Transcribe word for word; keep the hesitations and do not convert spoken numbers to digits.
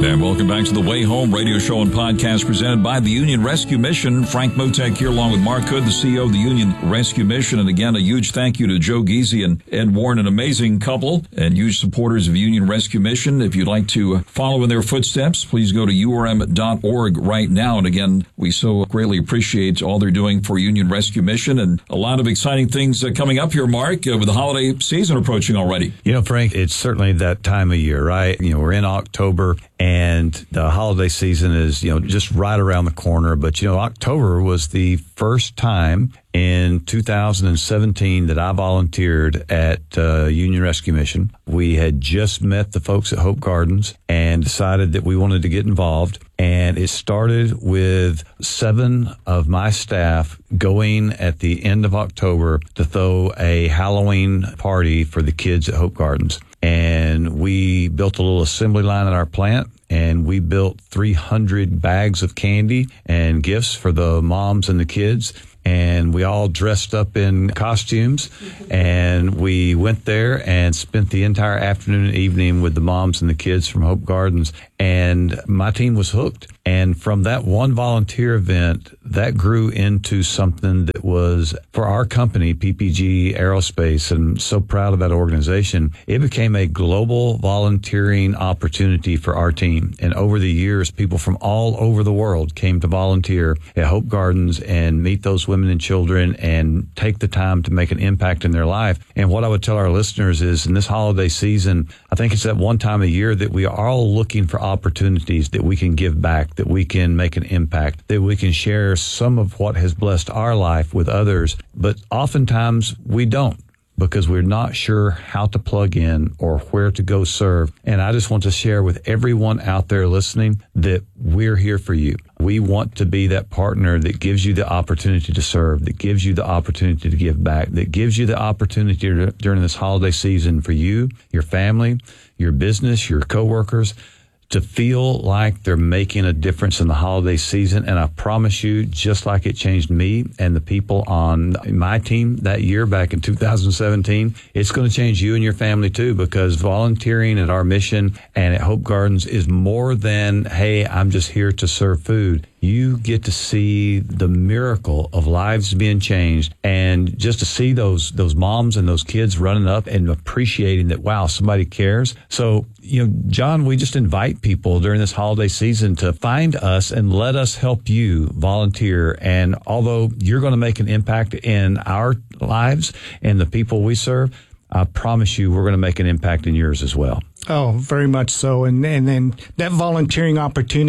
And welcome back to the Way Home radio show and podcast presented by the Union Rescue Mission. Frank Motek here along with Mark Hood, the C E O of the Union Rescue Mission. And again, a huge thank you to Joe Giese and Ed Warren, an amazing couple and huge supporters of Union Rescue Mission. If you'd like to follow in their footsteps, please go to U R M dot org right now. And again, we so greatly appreciate all they're doing for Union Rescue Mission, and a lot of exciting things uh, coming up here, Mark, uh, with the holiday season approaching already. You know, Frank, it's certainly that time of year, right? You know, we're in October, and the holiday season is, you know, just right around the corner. But, you know, October was the first time in two thousand seventeen that I volunteered at uh, Union Rescue Mission. We had just met the folks at Hope Gardens and decided that we wanted to get involved. And it started with seven of my staff going at the end of October to throw a Halloween party for the kids at Hope Gardens. And we built a little assembly line at our plant, and we built three hundred bags of candy and gifts for the moms and the kids. And we all dressed up in costumes, and we went there and spent the entire afternoon and evening with the moms and the kids from Hope Gardens. And my team was hooked. And from that one volunteer event, that grew into something that was, for our company, P P G Aerospace, and I'm so proud of that organization, it became a global volunteering opportunity for our team. And over the years, people from all over the world came to volunteer at Hope Gardens and meet those women and children and take the time to make an impact in their life. And what I would tell our listeners is, in this holiday season, I think it's that one time a year that we are all looking for opportunities that we can give back, that we can make an impact, that we can share some of what has blessed our life with others. But oftentimes we don't, because we're not sure how to plug in or where to go serve. And I just want to share with everyone out there listening that we're here for you. We want to be that partner that gives you the opportunity to serve, that gives you the opportunity to give back, that gives you the opportunity to, during this holiday season for you, your family, your business, your coworkers, to feel like they're making a difference in the holiday season. And I promise you, just like it changed me and the people on my team that year back in two thousand seventeen, it's going to change you and your family too, because volunteering at our mission and at Hope Gardens is more than, hey, I'm just here to serve food. You get to see the miracle of lives being changed, and just to see those those moms and those kids running up and appreciating that, wow, somebody cares. So, you know, John, we just invite people during this holiday season to find us and let us help you volunteer. And although you're going to make an impact in our lives and the people we serve, I promise you we're going to make an impact in yours as well. Oh, very much so. And, and then that volunteering opportunity